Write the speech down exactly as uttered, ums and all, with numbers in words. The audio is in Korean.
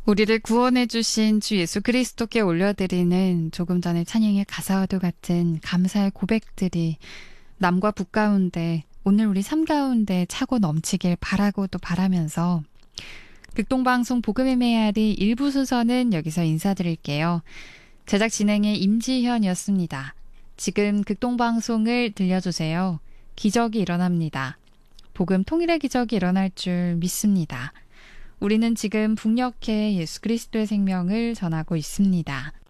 우리를 구원해 주신 주 예수 그리스도께 올려드리는 조금 전에 찬양의 가사와도 같은 감사의 고백들이 남과 북 가운데 오늘 우리 삶 가운데 차고 넘치길 바라고 또 바라면서 극동방송 복음의 메아리 일부 순서는 여기서 인사드릴게요. 제작 진행의 임지현이었습니다. 지금 극동방송을 들려주세요. 기적이 일어납니다. 복음 통일의 기적이 일어날 줄 믿습니다. 우리는 지금 북녘에 예수 그리스도의 생명을 전하고 있습니다.